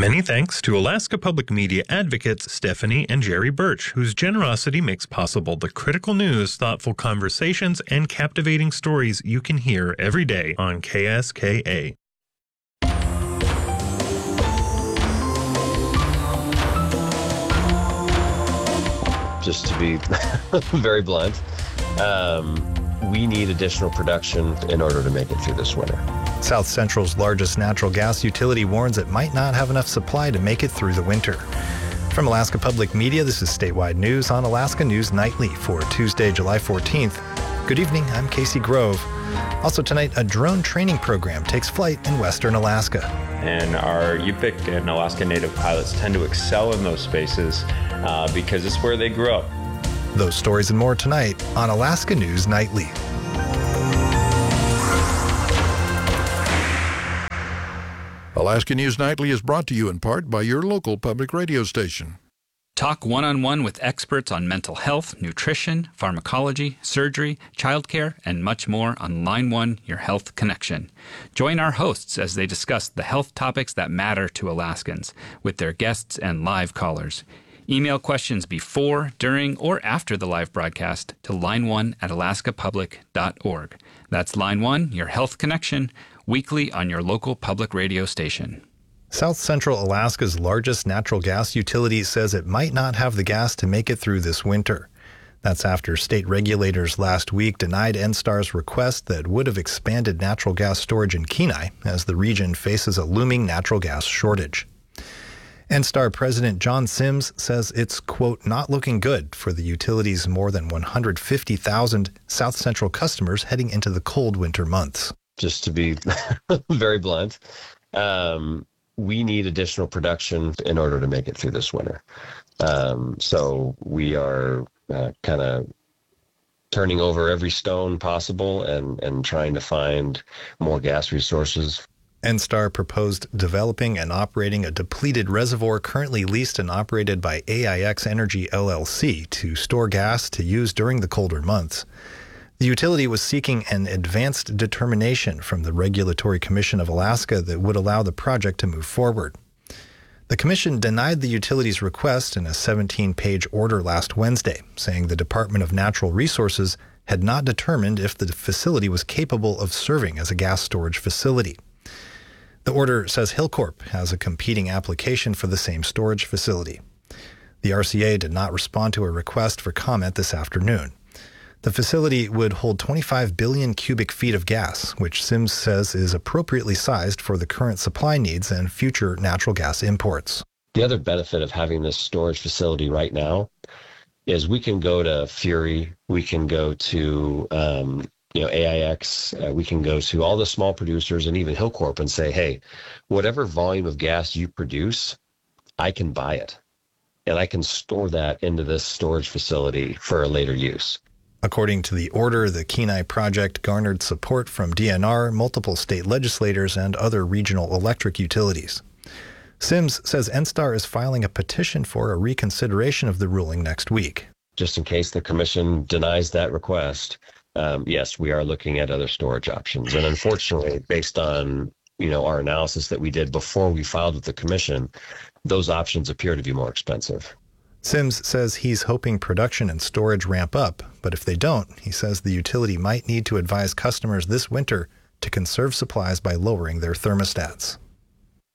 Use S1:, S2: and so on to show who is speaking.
S1: Many thanks to Alaska Public Media advocates Stephanie and Jerry Birch, whose generosity makes possible the critical news, thoughtful conversations, and captivating stories you can hear every day on KSKA.
S2: Just to be very blunt, we need additional production in order to make it through this winter.
S3: South Central's largest natural gas utility warns it might not have enough supply to make it through the winter. From Alaska Public Media, this is Statewide News on Alaska News Nightly for Tuesday, July 14th. Good evening, I'm Casey Grove. Also tonight, a drone training program takes flight in western Alaska.
S4: And our Yupik and Alaska Native pilots tend to excel in those spaces because it's where they grew up.
S3: Those stories and more tonight on Alaska News Nightly.
S5: Alaska News Nightly is brought to you in part by your local public radio station.
S6: Talk one-on-one with experts on mental health, nutrition, pharmacology, surgery, childcare, and much more on Line 1, Your Health Connection. Join our hosts as they discuss the health topics that matter to Alaskans with their guests and live callers. Email questions before, during, or after the live broadcast to line1@alaskapublic.org. That's Line 1, Your Health Connection, weekly on your local public radio station.
S3: South Central Alaska's largest natural gas utility says it might not have the gas to make it through this winter. That's after state regulators last week denied NSTAR's request that would have expanded natural gas storage in Kenai as the region faces a looming natural gas shortage. NSTAR President John Sims says it's, quote, not looking good for the utility's more than 150,000 South Central customers heading into the cold winter months.
S2: Just to be very blunt, we need additional production in order to make it through this winter. So we are kind of turning over every stone possible and trying to find more gas resources.
S3: NSTAR proposed developing and operating a depleted reservoir currently leased and operated by AIX Energy LLC to store gas to use during the colder months. The utility was seeking an advanced determination from the Regulatory Commission of Alaska that would allow the project to move forward. The commission denied the utility's request in a 17-page order last Wednesday, saying the Department of Natural Resources had not determined if the facility was capable of serving as a gas storage facility. The order says Hilcorp has a competing application for the same storage facility. The RCA did not respond to a request for comment this afternoon. The facility would hold 25 billion cubic feet of gas, which Sims says is appropriately sized for the current supply needs and future natural gas imports.
S2: The other benefit of having this storage facility right now is we can go to Fury, we can go to AIX, we can go to all the small producers and even Hilcorp and say, hey, whatever volume of gas you produce, I can buy it. And I can store that into this storage facility for a later use.
S3: According to the order, the Kenai project garnered support from DNR, multiple state legislators, and other regional electric utilities. Sims says NSTAR is filing a petition for a reconsideration of the ruling next week.
S2: Just in case the commission denies that request, yes, we are looking at other storage options. And unfortunately, based on our analysis that we did before we filed with the commission, those options appear to be more expensive.
S3: Sims says he's hoping production and storage ramp up, but if they don't, he says the utility might need to advise customers this winter to conserve supplies by lowering their thermostats.